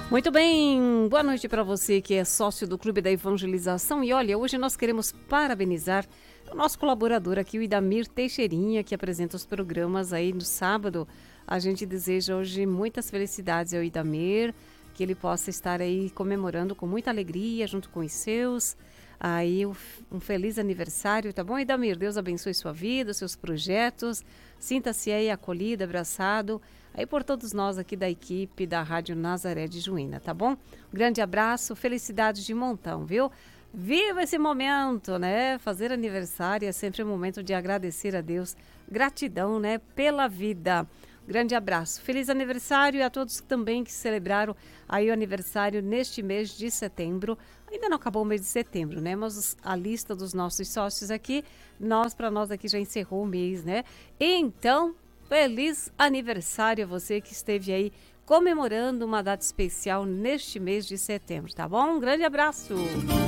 Muito bem, boa noite para você que é sócio do Clube da Evangelização. E olha, hoje nós queremos parabenizar o nosso colaborador aqui, o Idamir Teixeirinha, que apresenta os programas aí no sábado. A gente deseja hoje muitas felicidades ao Idamir, que ele possa estar aí comemorando com muita alegria junto com os seus. Aí um feliz aniversário, tá bom, Idamir? Deus abençoe sua vida, seus projetos. Sinta-se aí acolhido, abraçado aí por todos nós aqui da equipe da Rádio Nazaré de Juína, tá bom? Um grande abraço, felicidades de montão, viu? Viva esse momento, né? Fazer aniversário é sempre um momento de agradecer a Deus, gratidão, né? Pela vida. Grande abraço. Feliz aniversário a todos também que celebraram aí o aniversário neste mês de setembro. Ainda não acabou o mês de setembro, né? Mas a lista dos nossos sócios aqui, para nós aqui já encerrou o mês, né? Então, feliz aniversário a você que esteve aí comemorando uma data especial neste mês de setembro, tá bom? Um grande abraço!